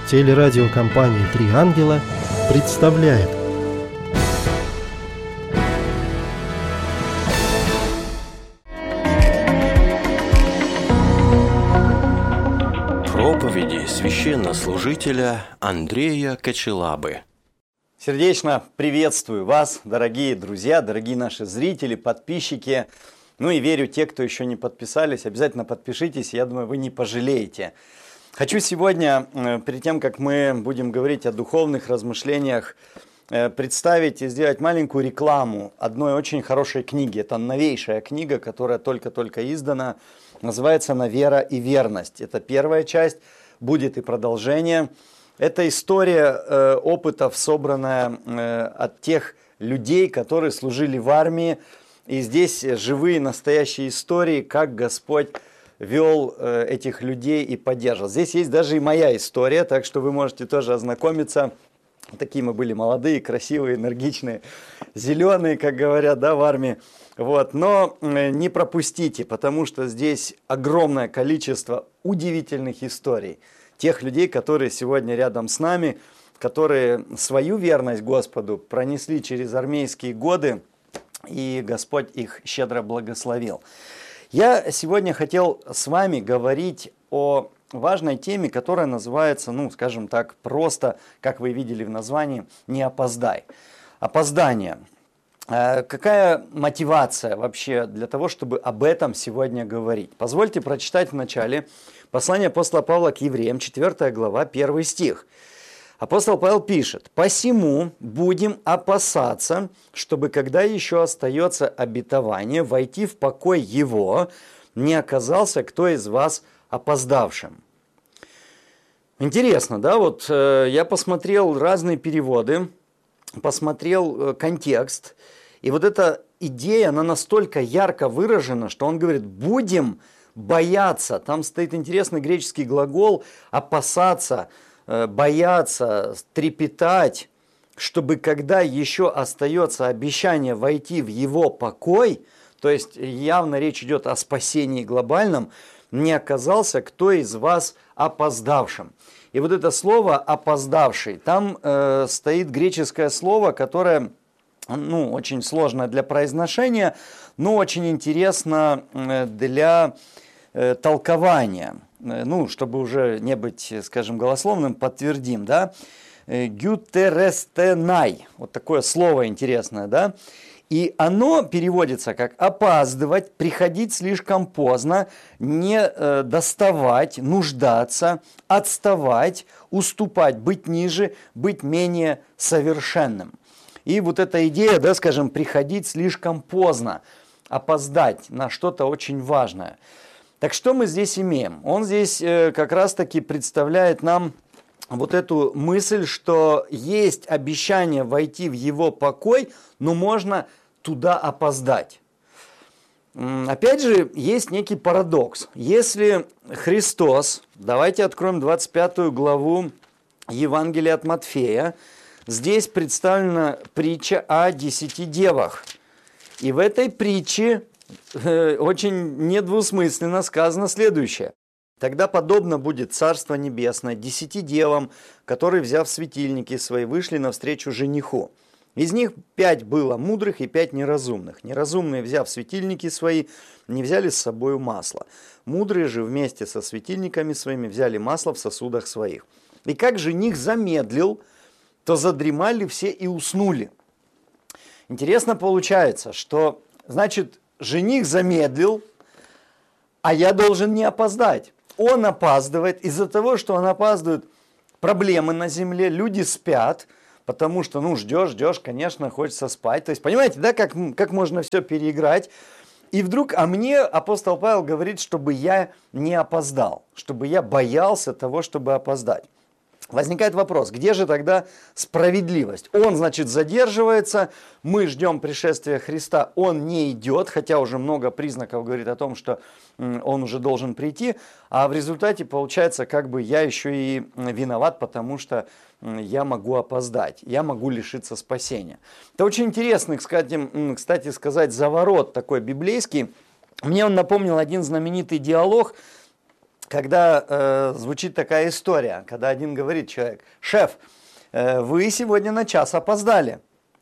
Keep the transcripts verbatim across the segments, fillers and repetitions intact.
Телерадиокомпания «Три ангела» представляет. Проповеди священнослужителя Андрея Кочелабы. Сердечно приветствую вас, дорогие друзья, дорогие наши зрители, подписчики. Ну и верю, те, кто еще не подписались, обязательно подпишитесь, я думаю, вы не пожалеете. Хочу сегодня, перед тем, как мы будем говорить о духовных размышлениях, представить и сделать маленькую рекламу одной очень хорошей книги. Это новейшая книга, которая только-только издана. Называется она «Вера и верность». Это первая часть, будет и продолжение. Это история э, опытов, собранная э, от тех людей, которые служили в армии. И здесь живые, настоящие истории, как Господь вел э, этих людей и поддерживал. Здесь есть даже и моя история, так что вы можете тоже ознакомиться. Такие мы были молодые, красивые, энергичные, зеленые, как говорят, да, в армии. Вот. Но э, не пропустите, потому что здесь огромное количество удивительных историй. Тех людей, которые сегодня рядом с нами, которые свою верность Господу пронесли через армейские годы, и Господь их щедро благословил. Я сегодня хотел с вами говорить о важной теме, которая называется, ну, скажем так, просто, как вы видели в названии, «Не опоздай». Опоздание. Какая мотивация вообще для того, чтобы об этом сегодня говорить? Позвольте прочитать вначале послание апостола Павла к евреям, четвёртая глава, первый стих. Апостол Павел пишет: «Посему будем опасаться, чтобы, когда еще остается обетование, войти в покой его, не оказался кто из вас опоздавшим». Интересно, да? Вот э, я посмотрел разные переводы, посмотрел э, контекст, и вот эта идея, она настолько ярко выражена, что он говорит: «будем бояться». Там стоит интересный греческий глагол «опасаться», бояться, трепетать, чтобы когда еще остается обещание войти в его покой, то есть явно речь идет о спасении глобальном, не оказался кто из вас опоздавшим. И вот это слово «опоздавший», там э, стоит греческое слово, которое ну, очень сложно для произношения, но очень интересно для э, толкования. Ну, чтобы уже не быть, скажем, голословным, подтвердим, да, гютерестенай, вот такое слово интересное, да, и оно переводится как опаздывать, приходить слишком поздно, не э, доставать, нуждаться, отставать, уступать, быть ниже, быть менее совершенным. И вот эта идея, да, скажем, приходить слишком поздно, опоздать на что-то очень важное. Так что мы здесь имеем? Он здесь э, как раз-таки представляет нам вот эту мысль, что есть обещание войти в его покой, но можно туда опоздать. Опять же, есть некий парадокс. Если Христос, давайте откроем двадцать пятую главу Евангелия от Матфея, здесь представлена притча о десяти девах. И в этой притче очень недвусмысленно сказано следующее. «Тогда подобно будет Царство Небесное десяти девам, которые, взяв светильники свои, вышли навстречу жениху. Из них пять было мудрых и пять неразумных. Неразумные, взяв светильники свои, не взяли с собою масло. Мудрые же вместе со светильниками своими взяли масло в сосудах своих. И как жених замедлил, то задремали все и уснули». Интересно получается, что, значит, жених замедлил, а я должен не опоздать. Он опаздывает. Из-за того, что он опаздывает, проблемы на земле, люди спят, потому что, ну, ждешь, ждешь, конечно, хочется спать. То есть, понимаете, да, как, как можно все переиграть. И вдруг, а мне апостол Павел говорит, чтобы я не опоздал, чтобы я боялся того, чтобы опоздать. Возникает вопрос, где же тогда справедливость? Он, значит, задерживается, мы ждем пришествия Христа, он не идет, хотя уже много признаков говорит о том, что он уже должен прийти, а в результате получается, как бы я еще и виноват, потому что я могу опоздать, я могу лишиться спасения. Это очень интересный, кстати, кстати сказать, заворот такой библейский. Мне он напомнил один знаменитый диалог когда э, звучит такая история, когда один говорит человек: шеф, э, вы сегодня на час опоздали.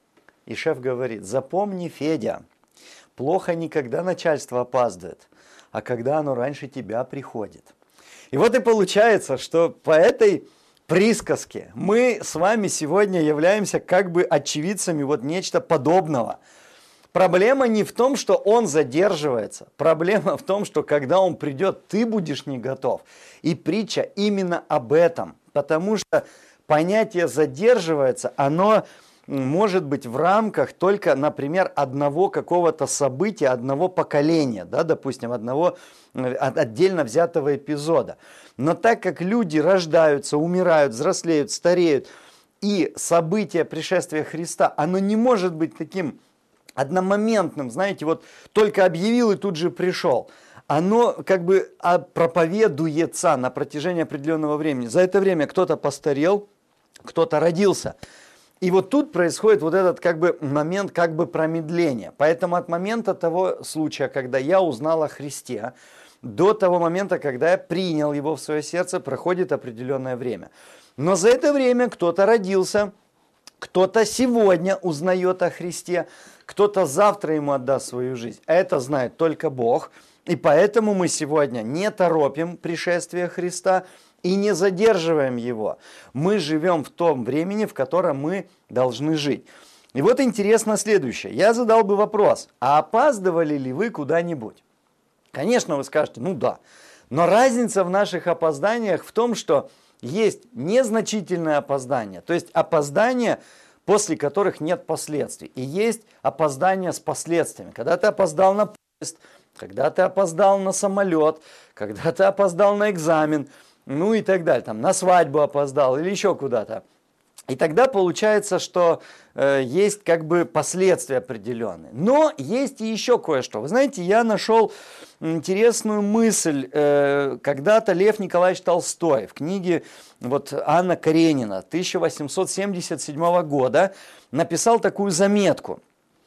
И шеф говорит: запомни, Федя, плохо не когда начальство опаздывает, а когда оно раньше тебя приходит. И вот и получается, что по этой присказке мы с вами сегодня являемся как бы очевидцами вот нечто подобного. Проблема не в том, что он задерживается. Проблема в том, что когда он придет, ты будешь не готов. И притча именно об этом. Потому что понятие «задерживается», оно может быть в рамках только, например, одного какого-то события, одного поколения, да, допустим, одного отдельно взятого эпизода. Но так как люди рождаются, умирают, взрослеют, стареют, и событие пришествия Христа, оно не может быть таким одномоментным, знаете, вот только объявил и тут же пришел. Оно как бы проповедуется на протяжении определенного времени. За это время кто-то постарел, кто-то родился. И вот тут происходит вот этот как бы момент как бы промедления. Поэтому от момента того случая, когда я узнал о Христе, до того момента, когда я принял его в свое сердце, проходит определенное время. Но за это время кто-то родился, кто-то сегодня узнает о Христе, кто-то завтра ему отдаст свою жизнь. Это знает только Бог. И поэтому мы сегодня не торопим пришествие Христа и не задерживаем его. Мы живем в том времени, в котором мы должны жить. И вот интересно следующее. Я задал бы вопрос: а опаздывали ли вы куда-нибудь? Конечно, вы скажете: ну да. Но разница в наших опозданиях в том, что есть незначительное опоздание, то есть опоздание, после которых нет последствий. И есть опоздание с последствиями. Когда ты опоздал на поезд, когда ты опоздал на самолет, когда ты опоздал на экзамен, ну и так далее, там, на свадьбу опоздал или еще куда-то. И тогда получается, что э, есть как бы последствия определенные. Но есть и еще кое-что. Вы знаете, я нашел интересную мысль. Э, когда-то Лев Николаевич Толстой в книге вот, Анна Каренина тысяча восемьсот семьдесят седьмого года написал такую заметку.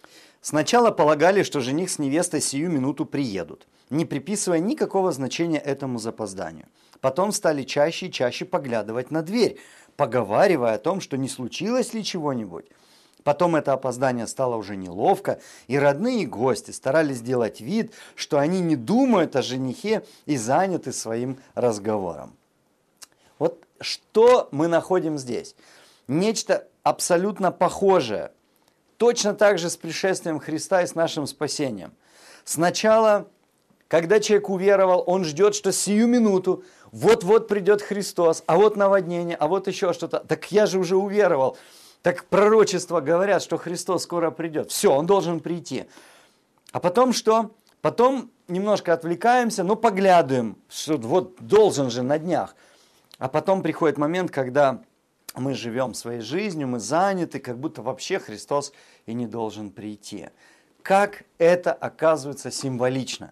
Сначала полагали, что жених с невестой сию минуту приедут, не приписывая никакого значения этому запозданию. Потом стали чаще и чаще поглядывать на дверь, поговаривая о том, что не случилось ли чего-нибудь. Потом это опоздание стало уже неловко, и родные и гости старались сделать вид, что они не думают о женихе и заняты своим разговором. Вот что мы находим здесь? Нечто абсолютно похожее. Точно так же с пришествием Христа и с нашим спасением. Сначала, когда человек уверовал, он ждет, что сию минуту вот-вот придет Христос, а вот наводнение, а вот еще что-то. Так я же уже уверовал. Так пророчества говорят, что Христос скоро придет. Все, он должен прийти. А потом что? Потом немножко отвлекаемся, но поглядываем, что вот должен же на днях. А потом приходит момент, когда мы живем своей жизнью, мы заняты, как будто вообще Христос и не должен прийти. Как это оказывается символично?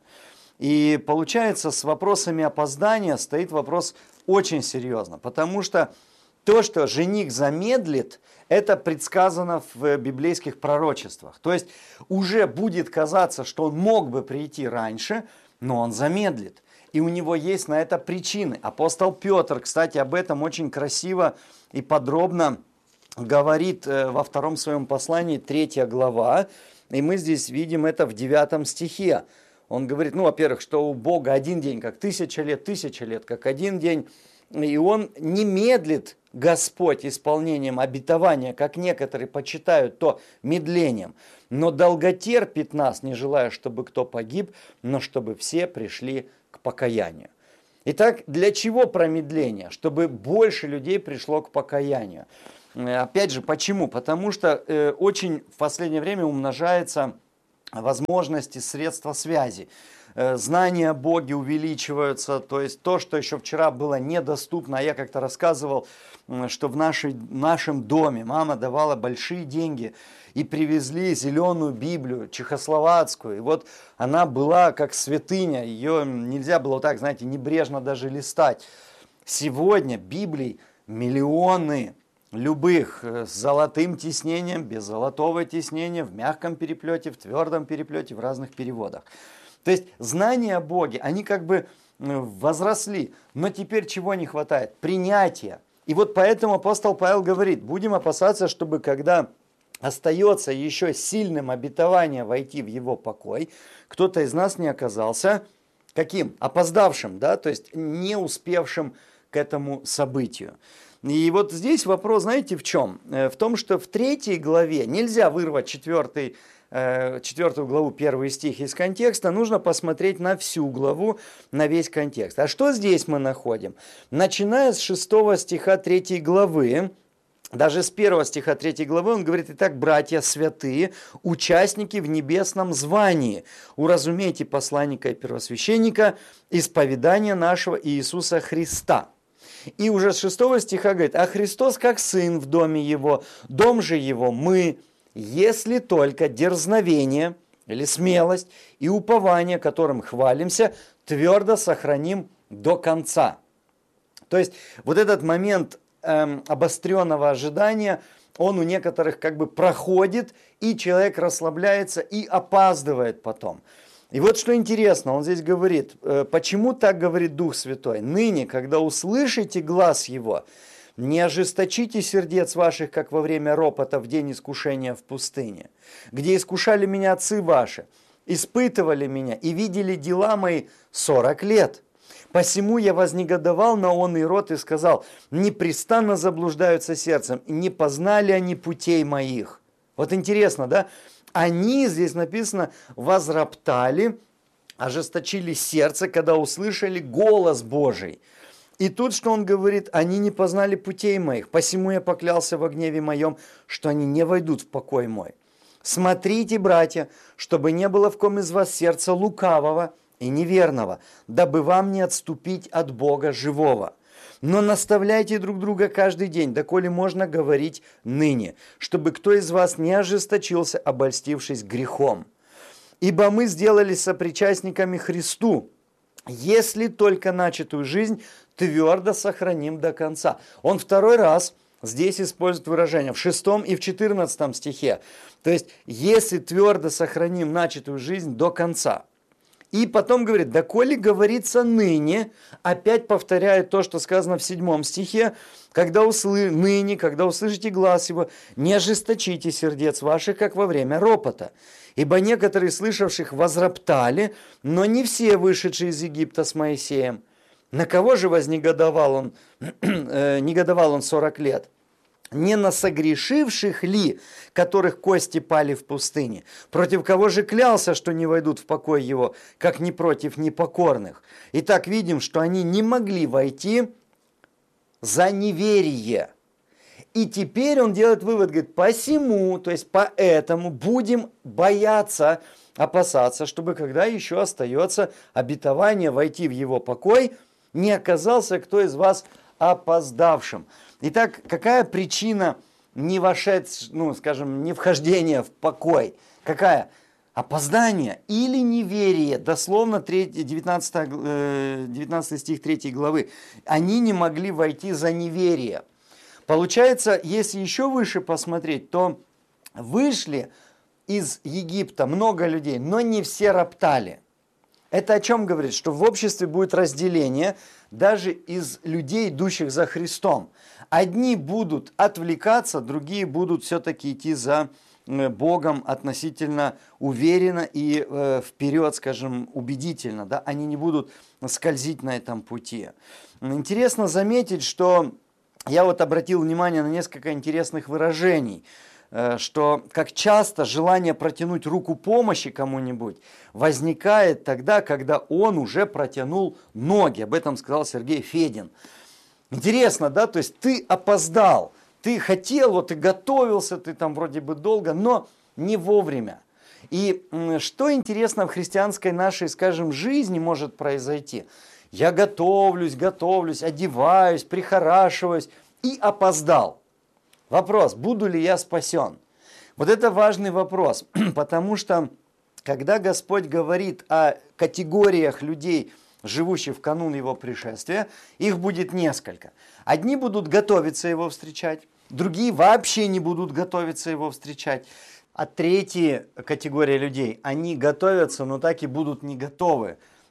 И получается, с вопросами опоздания стоит вопрос очень серьезно, потому что то, что жених замедлит, это предсказано в библейских пророчествах. То есть уже будет казаться, что он мог бы прийти раньше, но он замедлит. И у него есть на это причины. Апостол Петр, кстати, об этом очень красиво и подробно говорит во втором своем послании, третья глава. И мы здесь видим это в девятом стихе. Он говорит, ну, во-первых, что у Бога один день, как тысяча лет, тысяча лет, как один день. И он не медлит, Господь, исполнением обетования, как некоторые почитают то медлением, но долготерпит нас, не желая, чтобы кто погиб, но чтобы все пришли к покаянию. Итак, для чего промедление? Чтобы больше людей пришло к покаянию. Опять же, почему? Потому что э, очень в последнее время умножается возможности, средства связи. Знания о Боге увеличиваются, то есть то, что еще вчера было недоступно. Я как-то рассказывал, что в нашей, нашем доме мама давала большие деньги и привезли зеленую Библию, чехословацкую. И вот она была как святыня, ее нельзя было вот так, знаете, небрежно даже листать. Сегодня Библий миллионы. Любых, с золотым тиснением, без золотого тиснения, в мягком переплете, в твердом переплете, в разных переводах. То есть знания о Боге, они как бы возросли. Но теперь чего не хватает? Принятия. И вот поэтому апостол Павел говорит, будем опасаться, чтобы когда остается еще сильным обетование войти в его покой, кто-то из нас не оказался каким? Опоздавшим, да, то есть не успевшим к этому событию. И вот здесь вопрос, знаете, в чем? В том, что в третьей главе нельзя вырвать четвертый, четвертую главу, первый стих из контекста, нужно посмотреть на всю главу, на весь контекст. А что здесь мы находим? Начиная с шестого стиха третьей главы, даже с первого стиха третьей главы он говорит: «Итак, братья святые, участники в небесном звании, уразумейте посланника и первосвященника, исповедания нашего Иисуса Христа». И уже с шестого стиха говорит: «А Христос как сын в доме его, дом же его мы, если только дерзновение или смелость и упование, которым хвалимся, твердо сохраним до конца». То есть вот этот момент эм, обостренного ожидания, он у некоторых как бы проходит, и человек расслабляется и опаздывает потом. И вот что интересно, он здесь говорит, почему так говорит Дух Святой? «Ныне, когда услышите глас Его, не ожесточите сердец ваших, как во время ропота в день искушения в пустыне, где искушали меня отцы ваши, испытывали меня и видели дела мои сорок лет. Посему я вознегодовал на он и род и сказал: непрестанно заблуждаются сердцем, и не познали они путей моих». Вот интересно, да? Они, здесь написано, возроптали, ожесточили сердце, когда услышали голос Божий. И тут, что он говорит: они не познали путей моих, посему я поклялся во гневе моем, что они не войдут в покой мой. Смотрите, братья, чтобы не было в ком из вас сердца лукавого и неверного, дабы вам не отступить от Бога живого. Но наставляйте друг друга каждый день, доколе можно говорить ныне, чтобы кто из вас не ожесточился, обольстившись грехом. Ибо мы сделались сопричастниками Христу, если только начатую жизнь твердо сохраним до конца. Он второй раз здесь использует выражение в шестом и в четырнадцатом стихе. То есть, если твердо сохраним начатую жизнь до конца. И потом говорит: доколе говорится ныне, опять повторяет то, что сказано в седьмом стихе, когда услы... ныне, когда услышите глас его, не ожесточите сердец ваших, как во время ропота. Ибо некоторые слышавших возроптали, но не все вышедшие из Египта с Моисеем. На кого же вознегодовал он, негодовал он сорок лет? Не на согрешивших ли, которых кости пали в пустыне? Против кого же клялся, что не войдут в покой его, как не против непокорных? Итак, видим, что они не могли войти за неверие. И теперь он делает вывод, говорит: посему, то есть поэтому будем бояться, опасаться, чтобы когда еще остается обетование войти в его покой, не оказался кто из вас опоздавшим. Итак, какая причина не вошедшего, ну, скажем, не вхождения в покой? Какая? Опоздание или неверие? Дословно девятнадцатый, девятнадцатый стих третьей главы. Они не могли войти за неверие. Получается, если еще выше посмотреть, то вышли из Египта много людей, но не все роптали. Это о чем говорит? Что в обществе будет разделение даже из людей, идущих за Христом. Одни будут отвлекаться, другие будут все-таки идти за Богом относительно уверенно и э, вперед, скажем, убедительно. Да? Они не будут скользить на этом пути. Интересно заметить, что я вот обратил внимание на несколько интересных выражений, э, что как часто желание протянуть руку помощи кому-нибудь возникает тогда, когда он уже протянул ноги. Об этом сказал Сергей Федин. Интересно, да, то есть ты опоздал, ты хотел, вот ты готовился, ты там вроде бы долго, но не вовремя. И что интересно в христианской нашей, скажем, жизни может произойти? Я готовлюсь, готовлюсь, одеваюсь, прихорашиваюсь и опоздал. Вопрос: буду ли я спасен? Вот это важный вопрос, потому что когда Господь говорит о категориях людей, живущих в канун Его пришествия, их будет несколько. Одни будут готовиться Его встречать, другие вообще не будут готовиться Его встречать. А третья категория людей, они готовятся, но так и будут не готовы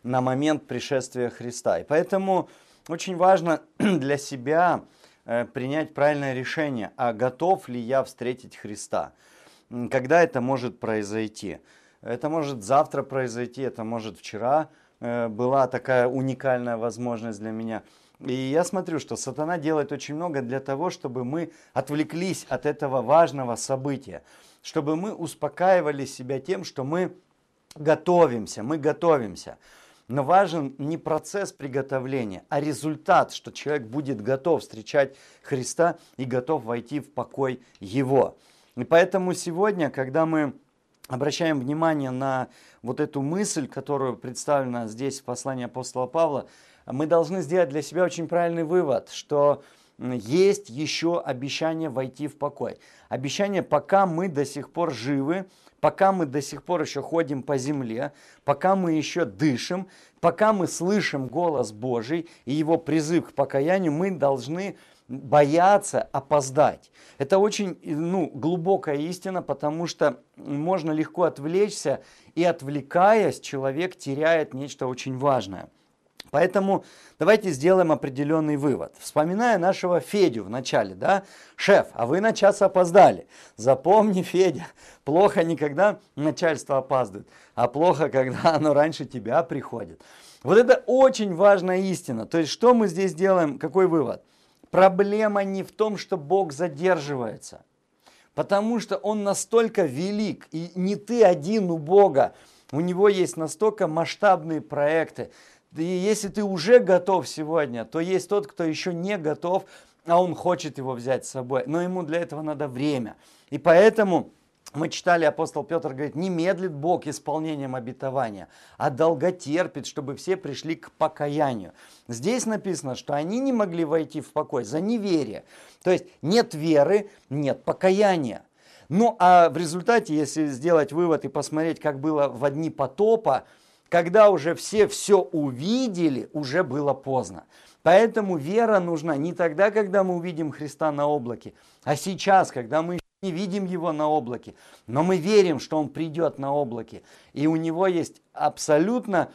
на момент пришествия Христа. И поэтому очень важно для себя принять правильное решение, а готов ли я встретить Христа. Когда это может произойти? Это может завтра произойти, это может вчера была такая уникальная возможность для меня. И я смотрю, что сатана делает очень много для того, чтобы мы отвлеклись от этого важного события, чтобы мы успокаивали себя тем, что мы готовимся, мы готовимся. Но важен не процесс приготовления, а результат, что человек будет готов встречать Христа и готов войти в покой Его. И поэтому сегодня, когда мы обращаем внимание на вот эту мысль, которую представлена здесь в послании апостола Павла, мы должны сделать для себя очень правильный вывод, что есть еще обещание войти в покой. Обещание, пока мы до сих пор живы, пока мы до сих пор еще ходим по земле, пока мы еще дышим, пока мы слышим голос Божий и Его призыв к покаянию, мы должны бояться опоздать. Это очень ну, глубокая истина, потому что можно легко отвлечься, и отвлекаясь, человек теряет нечто очень важное. Поэтому давайте сделаем определенный вывод. Вспоминая нашего Федю в начале, да, шеф, а вы на час опоздали. Запомни, Федя, плохо не когда начальство опаздывает, а плохо, когда оно раньше тебя приходит. Вот это очень важная истина. То есть, что мы здесь делаем, какой вывод? Проблема не в том, что Бог задерживается, потому что Он настолько велик, и не ты один у Бога, у Него есть настолько масштабные проекты. И если ты уже готов сегодня, то есть тот, кто еще не готов, а он хочет его взять с собой. Но ему для этого надо время. И поэтому мы читали, апостол Петр говорит, не медлит Бог исполнением обетования, а долготерпит, чтобы все пришли к покаянию. Здесь написано, что они не могли войти в покой за неверие. То есть нет веры, нет покаяния. Ну а в результате, если сделать вывод и посмотреть, как было в дни потопа, когда уже все все увидели, уже было поздно. Поэтому вера нужна не тогда, когда мы увидим Христа на облаке, а сейчас, когда мы не видим Его на облаке, но мы верим, что Он придет на облаке. И у Него есть абсолютно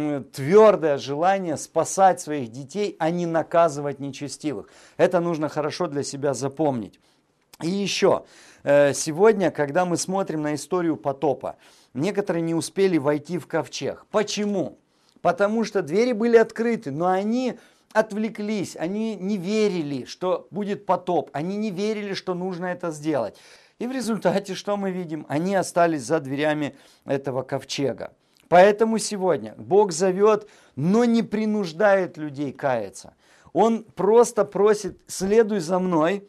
твердое желание спасать своих детей, а не наказывать нечестивых. Это нужно хорошо для себя запомнить. И еще, сегодня, когда мы смотрим на историю потопа, некоторые не успели войти в ковчег. Почему? Потому что двери были открыты, но они отвлеклись, они не верили, что будет потоп, они не верили, что нужно это сделать. И в результате что мы видим? Они остались за дверями этого ковчега. Поэтому сегодня Бог зовет, но не принуждает людей каяться. Он просто просит, следуй за мной.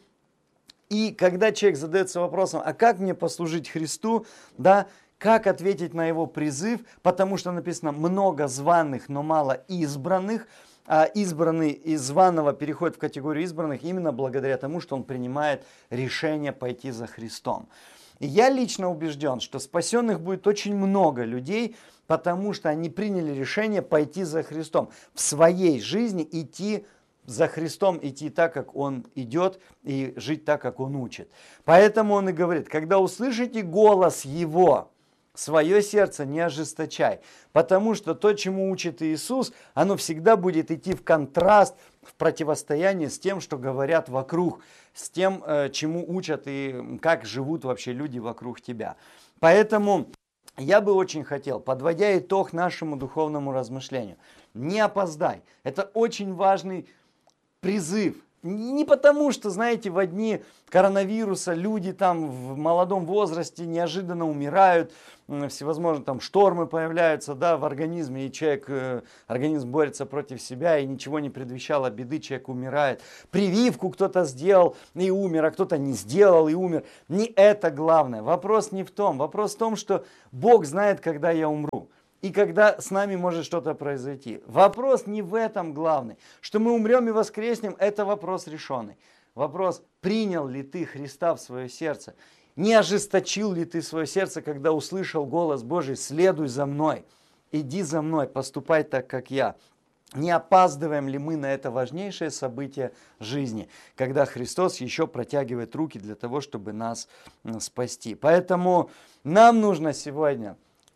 И когда человек задается вопросом, а как мне послужить Христу, да, как ответить на его призыв, потому что написано много званых, но мало избранных, а избранный из званого переходит в категорию избранных именно благодаря тому, что он принимает решение пойти за Христом. И я лично убежден, что спасенных будет очень много людей, потому что они приняли решение пойти за Христом, в своей жизни идти за Христом, идти так, как Он идет, и жить так, как Он учит. Поэтому Он и говорит, когда услышите голос Его, свое сердце не ожесточай, потому что то, чему учит Иисус, оно всегда будет идти в контраст, в противостояние с тем, что говорят вокруг, с тем, чему учат и как живут вообще люди вокруг тебя. Поэтому я бы очень хотел, подводя итог нашему духовному размышлению, не опоздай. Это очень важный призыв. Не потому, что, знаете, в дни коронавируса люди там в молодом возрасте неожиданно умирают, всевозможные там штормы появляются, да, в организме, и человек, э, организм борется против себя, и ничего не предвещало беды, человек умирает. Прививку кто-то сделал и умер, а кто-то не сделал и умер. Не это главное. Вопрос не в том. Вопрос в том, что Бог знает, когда я умру. И когда с нами может что-то произойти. Вопрос не в этом главный. Что мы умрем и воскреснем, это вопрос решенный. Вопрос, принял ли ты Христа в свое сердце? Не ожесточил ли ты свое сердце, когда услышал голос Божий, следуй за мной, иди за мной, поступай так, как я. Не опаздываем ли мы на это важнейшее событие жизни, когда Христос еще протягивает руки для того, чтобы нас спасти. Поэтому нам нужно сегодня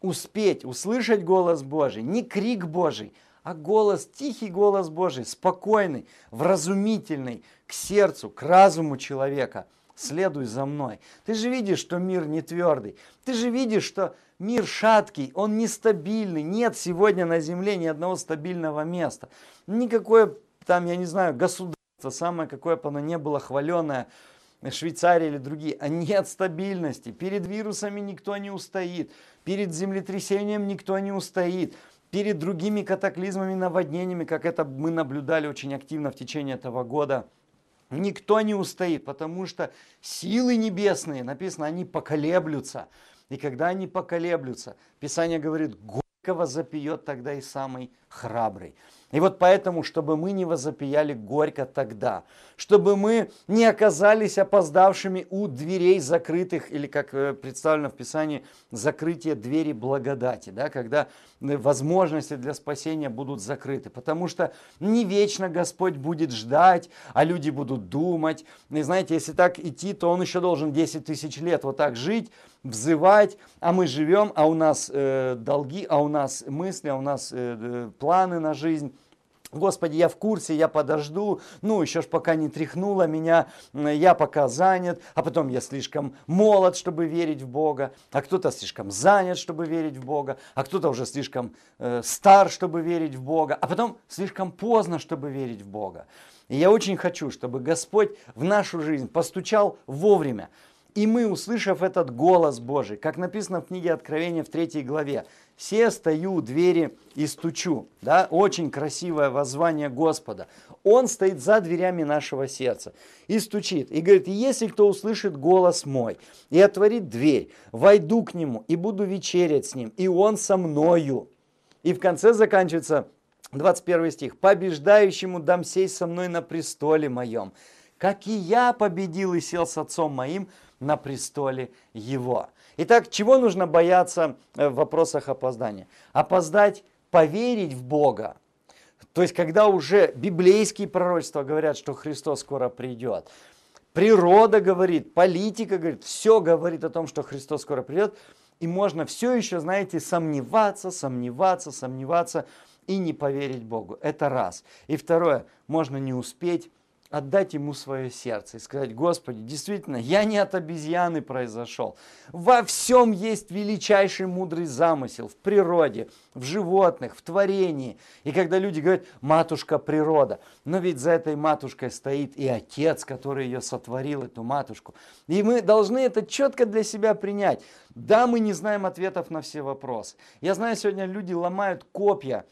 успеть услышать голос Божий, не крик Божий, а голос, тихий голос Божий, спокойный, вразумительный к сердцу, к разуму человека. Следуй за мной. Ты же видишь, что мир не твердый. Ты же видишь, что мир шаткий, он нестабильный. Нет сегодня на земле ни одного стабильного места. Никакое там, я не знаю, государство, самое какое бы оно ни было хваленое, Швейцария или другие, а нет стабильности. Перед вирусами никто не устоит. Перед землетрясением никто не устоит. Перед другими катаклизмами, наводнениями, как это мы наблюдали очень активно в течение этого года, никто не устоит, потому что силы небесные, написано, они поколеблются. И когда они поколеблются, Писание говорит, горько возопьет тогда и самый храбрый. И вот поэтому, чтобы мы не возопияли горько тогда, чтобы мы не оказались опоздавшими у дверей закрытых, или как представлено в Писании, закрытие двери благодати, да, когда возможности для спасения будут закрыты. Потому что не вечно Господь будет ждать, а люди будут думать. И знаете, если так идти, то Он еще должен десять тысяч лет вот так жить, взывать, а мы живем, а у нас э, долги, а у нас мысли, а у нас э, планы на жизнь. Господи, я в курсе, я подожду, ну еще ж пока не тряхнуло меня, я пока занят, а потом я слишком молод, чтобы верить в Бога, а кто-то слишком занят, чтобы верить в Бога, а кто-то уже слишком э, стар, чтобы верить в Бога, а потом слишком поздно, чтобы верить в Бога. И я очень хочу, чтобы Господь в нашу жизнь постучал вовремя. И мы, услышав этот голос Божий, как написано в книге Откровения в третьей главе, «Се стою у двери и стучу». Да? Очень красивое воззвание Господа. Он стоит за дверями нашего сердца и стучит. И говорит, если кто услышит голос мой и отворит дверь, войду к нему и буду вечерять с ним, и он со мною. И в конце заканчивается двадцать первый стих. «Побеждающему дам сесть со мной на престоле моем, как и я победил и сел с отцом моим на престоле его». Итак, чего нужно бояться в вопросах опоздания? Опоздать, поверить в Бога. То есть, когда уже библейские пророчества говорят, что Христос скоро придет, природа говорит, политика говорит, все говорит о том, что Христос скоро придет, и можно все еще, знаете, сомневаться, сомневаться, сомневаться и не поверить Богу. Это раз. И второе, можно не успеть отдать Ему свое сердце и сказать, Господи, действительно, я не от обезьяны произошел. Во всем есть величайший мудрый замысел в природе, в животных, в творении. И когда люди говорят, матушка природа, но ведь за этой матушкой стоит и Отец, который ее сотворил, эту матушку. И мы должны это четко для себя принять. Да, мы не знаем ответов на все вопросы. Я знаю, сегодня люди ломают копья,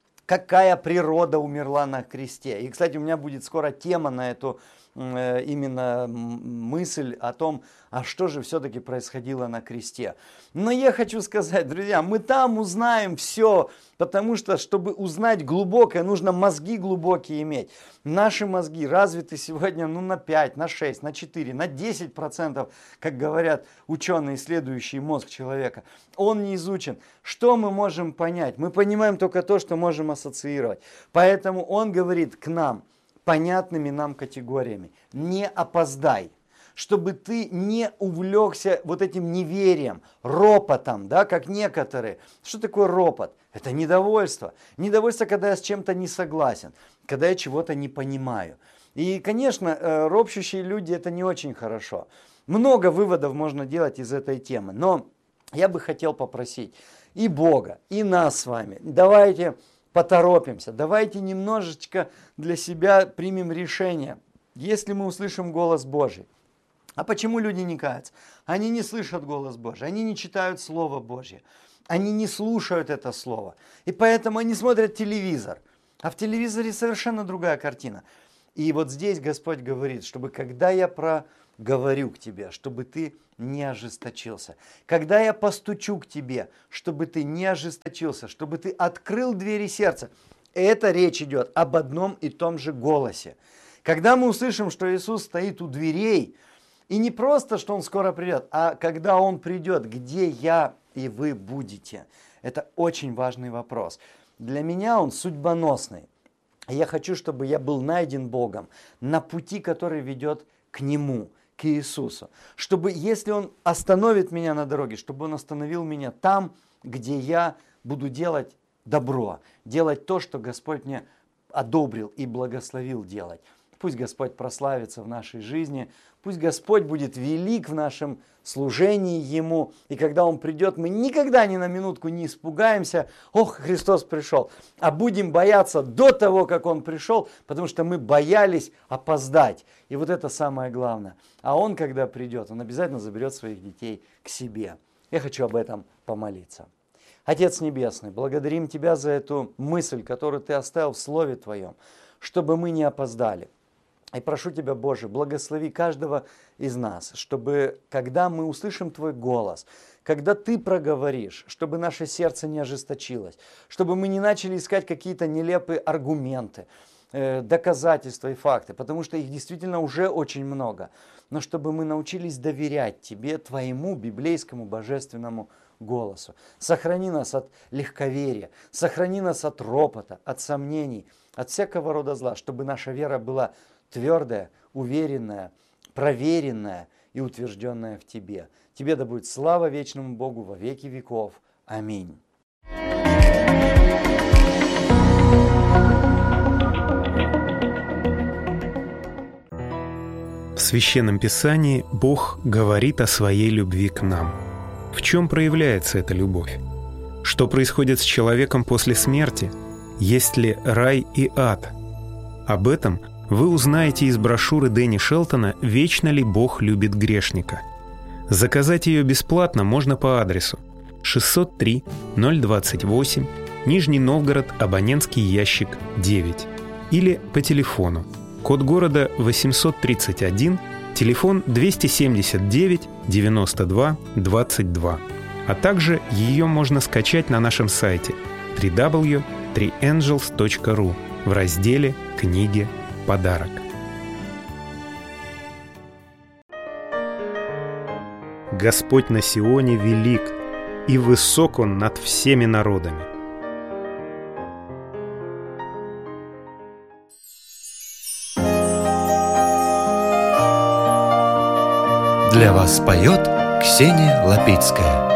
какая природа умерла на кресте. И, кстати, у меня будет скоро тема на эту э, именно мысль о том, а что же все-таки происходило на кресте. Но я хочу сказать, друзья, мы там узнаем все, потому что, чтобы узнать глубокое, нужно мозги глубокие иметь. Наши мозги развиты сегодня ну, на пять, на шесть, на четыре, на десять процентов, как говорят ученые, исследующие мозг человека. Он не изучен. Что мы можем понять? Мы понимаем только то, что можем ассоциировать. Поэтому он говорит к нам понятными нам категориями. Не опоздай. Чтобы ты не увлекся вот этим неверием, ропотом, да, как некоторые. Что такое ропот? Это недовольство. Недовольство, когда я с чем-то не согласен, когда я чего-то не понимаю. И, конечно, ропщущие люди это не очень хорошо. Много выводов можно делать из этой темы, но я бы хотел попросить и Бога, и нас с вами, давайте поторопимся, давайте немножечко для себя примем решение, если мы услышим голос Божий. А почему люди не каются? Они не слышат голос Божий, они не читают Слово Божье, они не слушают это Слово. И поэтому они смотрят телевизор. А в телевизоре совершенно другая картина. И вот здесь Господь говорит, чтобы когда я проговорю к тебе, чтобы ты не ожесточился. Когда я постучу к тебе, чтобы ты не ожесточился, чтобы ты открыл двери сердца. Это речь идет об одном и том же голосе. Когда мы услышим, что Иисус стоит у дверей, и не просто, что Он скоро придет, а когда Он придет, где я и вы будете. Это очень важный вопрос. Для меня он судьбоносный. Я хочу, чтобы я был найден Богом на пути, который ведет к Нему, к Иисусу. Чтобы, если Он остановит меня на дороге, чтобы Он остановил меня там, где я буду делать добро, делать то, что Господь мне одобрил и благословил делать. Пусть Господь прославится в нашей жизни, пусть Господь будет велик в нашем служении Ему. И когда Он придет, мы никогда ни на минутку не испугаемся, ох, Христос пришел, а будем бояться до того, как Он пришел, потому что мы боялись опоздать. И вот это самое главное. А Он, когда придет, Он обязательно заберет своих детей к себе. Я хочу об этом помолиться. Отец Небесный, благодарим Тебя за эту мысль, которую Ты оставил в Слове Твоем, чтобы мы не опоздали. И прошу Тебя, Боже, благослови каждого из нас, чтобы, когда мы услышим Твой голос, когда Ты проговоришь, чтобы наше сердце не ожесточилось, чтобы мы не начали искать какие-то нелепые аргументы, э, доказательства и факты, потому что их действительно уже очень много, но чтобы мы научились доверять Тебе, Твоему библейскому божественному голосу. Сохрани нас от легковерия, сохрани нас от ропота, от сомнений, от всякого рода зла, чтобы наша вера была твердая, уверенная, проверенная и утвержденная в Тебе. Тебе да будет слава вечному Богу во веки веков. Аминь. В Священном Писании Бог говорит о своей любви к нам. В чем проявляется эта любовь? Что происходит с человеком после смерти? Есть ли рай и ад? Об этом вы узнаете из брошюры Дэнни Шелтона «Вечно ли Бог любит грешника?». Заказать ее бесплатно можно по адресу шестьсот три ноль двадцать восемь, Нижний Новгород, абонентский ящик девять, или по телефону, код города восемьсот тридцать один, телефон двести семьдесят девять девяносто два двадцать два. А также ее можно скачать на нашем сайте дабл ю дабл ю дабл ю точка три энджелс точка ру в разделе «Книги. Подарок». Господь на Сионе велик, и высок Он над всеми народами. Для вас поет Ксения Лапицкая.